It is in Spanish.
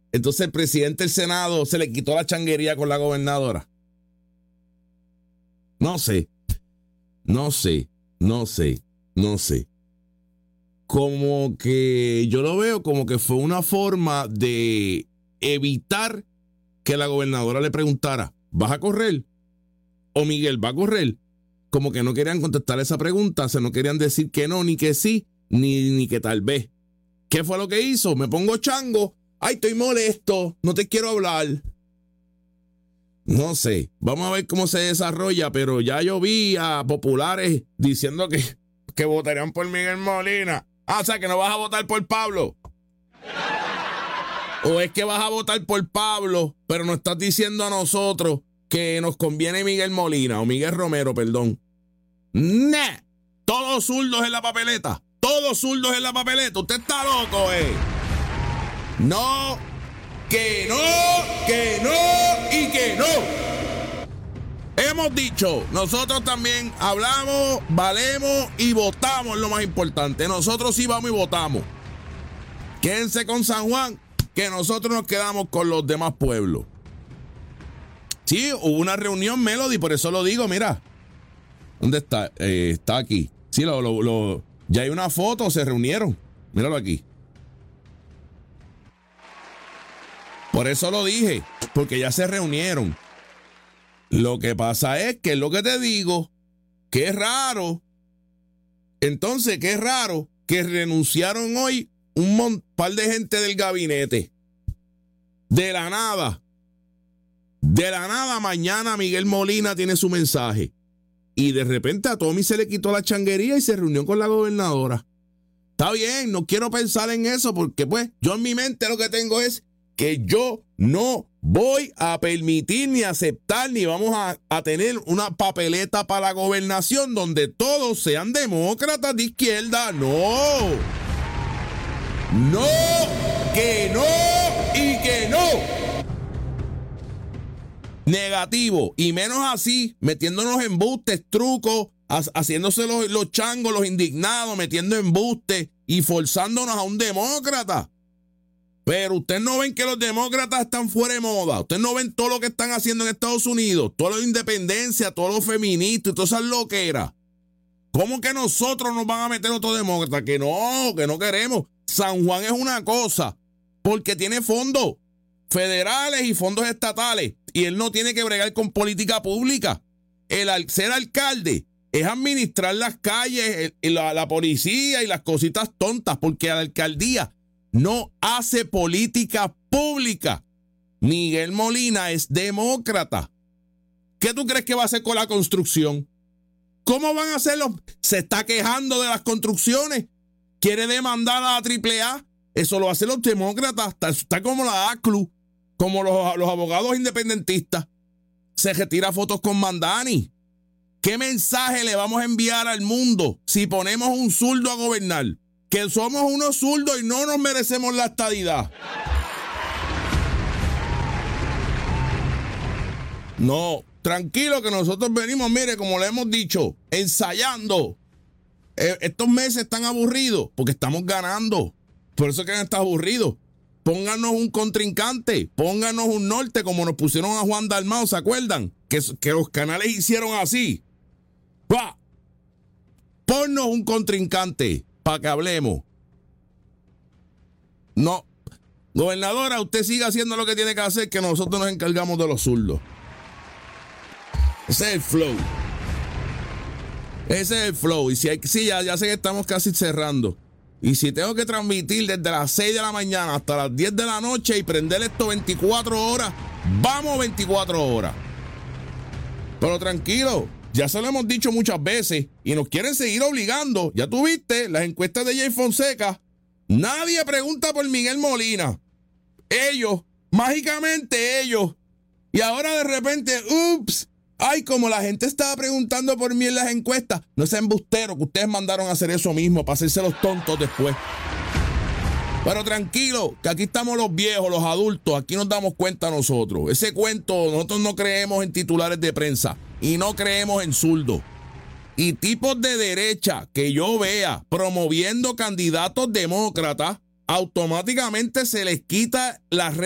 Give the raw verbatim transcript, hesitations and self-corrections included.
Entonces el presidente del Senado se le quitó la changuería con la gobernadora. No sé, no sé, no sé, no sé. Como que yo lo veo como que fue una forma de evitar que la gobernadora le preguntara, ¿vas a correr? ¿O Miguel va a correr? Como que no querían contestar esa pregunta, o sea, no querían decir que no, ni que sí, ni, ni que tal vez. ¿Qué fue lo que hizo? Me pongo chango, ay, estoy molesto, no te quiero hablar. No sé, vamos a ver cómo se desarrolla, pero ya yo vi a populares diciendo que, que votarían por Miguel Molina. Ah, o sea, que no vas a votar por Pablo. O es que vas a votar por Pablo, pero nos estás diciendo a nosotros que nos conviene Miguel Molina, o Miguel Romero, perdón. ¡Nah! Todos zurdos en la papeleta. Todos zurdos en la papeleta. Usted está loco, eh. No, que no, que no y que no. Hemos dicho, nosotros también hablamos, valemos y votamos, lo más importante. Nosotros sí vamos y votamos. Quédense con San Juan, que nosotros nos quedamos con los demás pueblos. Sí, hubo una reunión, Melody, por eso lo digo, mira. ¿Dónde está? Eh, está aquí. Sí, lo, lo, lo, ya hay una foto, se reunieron. Míralo aquí. Por eso lo dije, porque ya se reunieron. Lo que pasa es que es lo que te digo, que es raro. Entonces, que es raro que renunciaron hoy un mon- par de gente del gabinete. De la nada. De la nada, mañana Miguel Molina tiene su mensaje. Y de repente a Tommy se le quitó la changuería y se reunió con la gobernadora. Está bien, no quiero pensar en eso porque pues yo en mi mente lo que tengo es que yo no voy a permitir ni aceptar ni vamos a, a tener una papeleta para la gobernación donde todos sean demócratas de izquierda. No. No, que no y que no. Negativo, y menos así, metiéndonos embustes, trucos, haciéndose los, los changos, los indignados, metiendo embustes y forzándonos a un demócrata. Pero ustedes no ven que los demócratas están fuera de moda. Ustedes no ven todo lo que están haciendo en Estados Unidos, toda la independencia, todo lo feminista y todas esas loqueras. ¿Cómo que nosotros nos van a meter otro demócrata? Que no, que no queremos. San Juan es una cosa, porque tiene fondos federales y fondos estatales, y él no tiene que bregar con política pública. El al ser alcalde es administrar las calles, el, la, la policía y las cositas tontas, porque la alcaldía no hace política pública. Miguel Molina es demócrata. ¿Qué tú crees que va a hacer con la construcción? ¿Cómo van a hacerlo? Se está quejando de las construcciones. Quiere demandar a la triple A. Eso lo hacen los demócratas. Está, está como la A C L U, como los, los abogados independentistas. Se retira fotos con Mandani. ¿Qué mensaje le vamos a enviar al mundo si ponemos un zurdo a gobernar? Que somos unos zurdos y no nos merecemos la estadidad. No, tranquilo que nosotros venimos, mire, como le hemos dicho, ensayando. Eh, estos meses están aburridos porque estamos ganando. Por eso que han estado aburridos. Pónganos un contrincante, pónganos un norte como nos pusieron a Juan Dalmau, ¿se acuerdan? Que, que los canales hicieron así. ¡Bah! Ponnos un contrincante para que hablemos. No. Gobernadora, usted siga haciendo lo que tiene que hacer, que nosotros nos encargamos de los zurdos. Ese es el flow. Ese es el flow. Y si hay, sí, ya, ya sé que estamos casi cerrando. Y si tengo que transmitir desde las seis de la mañana hasta las diez de la noche y prender esto veinticuatro horas, vamos veinticuatro horas. Pero tranquilo, ya se lo hemos dicho muchas veces y nos quieren seguir obligando. Ya tuviste las encuestas de Jay Fonseca. Nadie pregunta por Miguel Molina. Ellos, mágicamente ellos. Y ahora de repente, ups, ay, como la gente estaba preguntando por mí en las encuestas. No es embustero que ustedes mandaron a hacer eso mismo para hacerse los tontos después. Pero tranquilo, que aquí estamos los viejos, los adultos, aquí nos damos cuenta nosotros. Ese cuento, nosotros no creemos en titulares de prensa y no creemos en zurdos. Y tipos de derecha que yo vea promoviendo candidatos demócratas, automáticamente se les quita la